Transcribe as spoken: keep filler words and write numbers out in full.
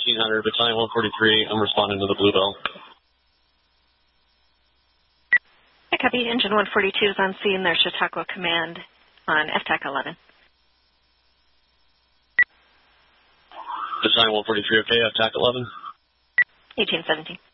thirteen hundred, Battalion one forty-three. I'm responding to the Bluebell. I copy. Engine one forty-two is on scene. There's Chautauqua Command on F TAC eleven. Battalion one forty-three, okay, F TAC eleven. eighteen seventeen.